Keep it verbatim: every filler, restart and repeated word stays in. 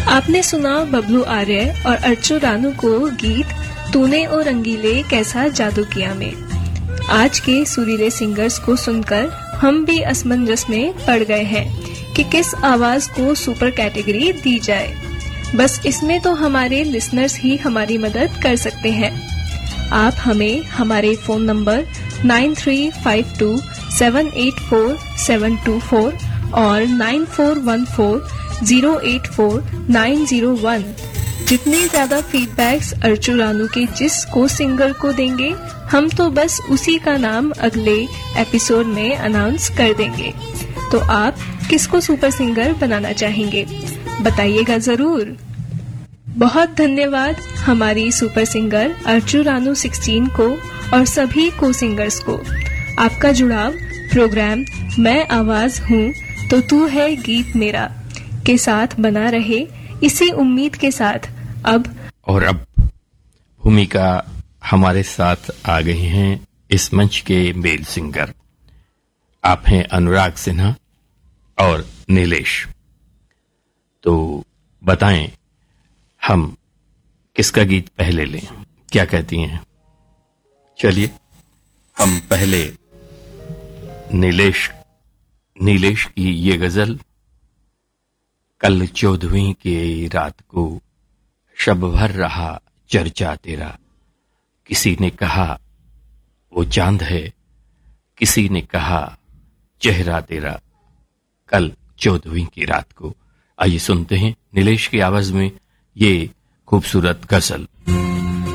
आपने सुना बबलू आर्य और अर्चो रानू को गीत तूने ओ रंगीले कैसा जादू किया में। आज के सुरीले सिंगर्स को सुनकर हम भी असमंजस में पड़ गए हैं कि किस आवाज को सुपर कैटेगरी दी जाए। बस इसमें तो हमारे लिसनर्स ही हमारी मदद कर सकते हैं। आप हमें हमारे phone number nine three five to seven eight four seven to four और nine four one four zero eight four nine zero one जितने ज्यादा फीडबैक्स अर्चो रानू के जिस को सिंगर को देंगे, हम तो बस उसी का नाम अगले एपिसोड में अनाउंस कर देंगे। तो आप किसको सुपर सिंगर बनाना चाहेंगे, बताइएगा जरूर। बहुत धन्यवाद हमारी सुपर सिंगर अर्चो रानू सिक्सटीन को और सभी को सिंगर्स को। आपका जुड़ाव प्रोग्राम मैं आवाज हूँ तो तू है गीत मेरा के साथ बना रहे, इसी उम्मीद के साथ अब और अब भूमिका हमारे साथ आ गई हैं इस मंच के मेल सिंगर। आप हैं अनुराग सिन्हा और नीलेश। तो बताएं हम किसका गीत पहले लें, क्या कहती हैं? चलिए हम पहले नीलेश नीलेश की ये गजल, कल चौदहवीं की रात को शब भर रहा चर्चा तेरा, किसी ने कहा वो चांद है, किसी ने कहा चेहरा तेरा, कल चौदहवीं की रात को। आइए सुनते हैं नीलेश की आवाज में ये खूबसूरत गजल।